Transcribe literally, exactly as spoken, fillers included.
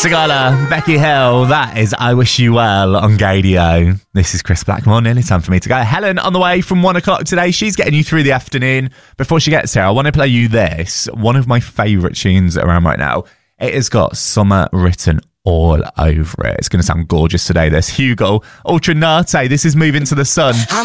Sigala, Becky Hill, that is I Wish You Well on Gadio. This is Chris Blackmore, nearly time for me to go. Helen on the way from one o'clock today. She's getting you through the afternoon. Before she gets here, I want to play you this, one of my favourite tunes around right now. It has got summer written all over it. It's going to sound gorgeous today, this. Hugo, Ultra Nate, this is Moving to the Sun.